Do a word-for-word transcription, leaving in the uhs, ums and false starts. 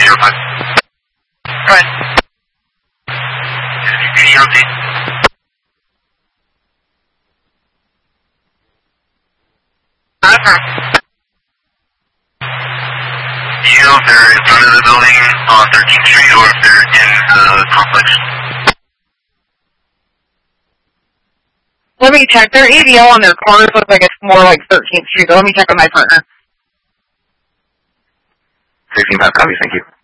zero five. Right. Any update? Uh-huh. Do you know if they're in front of the building on thirteenth Street or if they're in the complex? Let me check. Their A D L on their cars looks like it's more like thirteenth Street, but let me check on my partner. sixteen five copies, thank you.